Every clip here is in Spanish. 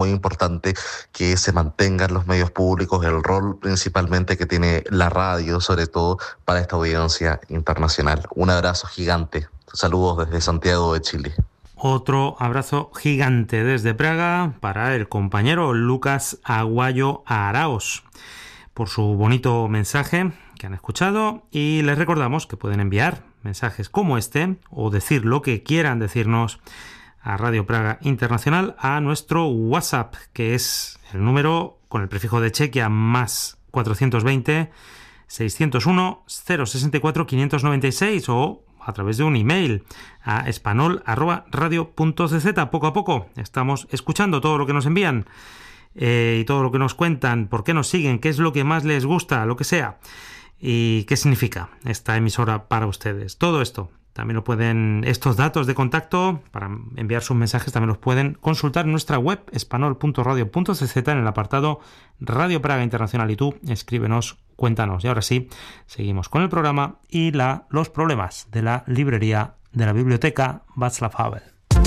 muy importante que se mantengan los medios públicos, el rol principalmente que tiene la radio, sobre todo para esta audiencia internacional. Un abrazo gigante. Saludos desde Santiago de Chile. Otro abrazo gigante desde Praga para el compañero Lucas Aguayo Araos por su bonito mensaje que han escuchado, y les recordamos que pueden enviar mensajes como este o decir lo que quieran decirnos a Radio Praga Internacional a nuestro WhatsApp, que es el número con el prefijo de Chequia más 420 601 064 596, o a través de un email a espanol@radio.cz. Poco a poco estamos escuchando todo lo que nos envían y todo lo que nos cuentan, por qué nos siguen, qué es lo que más les gusta, lo que sea, y qué significa esta emisora para ustedes. Todo esto también lo pueden, estos datos de contacto para enviar sus mensajes también los pueden consultar en nuestra web espanol.radio.cz en el apartado Radio Praga Internacional, y tú escríbenos, cuéntanos. Y ahora sí, seguimos con el programa y los problemas de la librería de la biblioteca Václav Havel.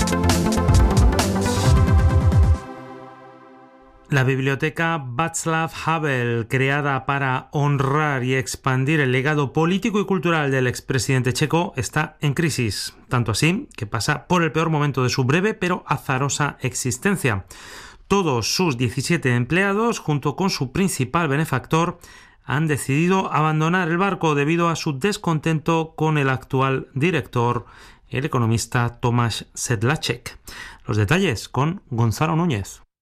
La biblioteca Václav Havel, creada para honrar y expandir el legado político y cultural del expresidente checo, está en crisis, tanto así que pasa por el peor momento de su breve pero azarosa existencia. Todos sus 17 empleados, junto con su principal benefactor, han decidido abandonar el barco debido a su descontento con el actual director, el economista Tomáš Sedláček. Los detalles con Gonzalo Núñez.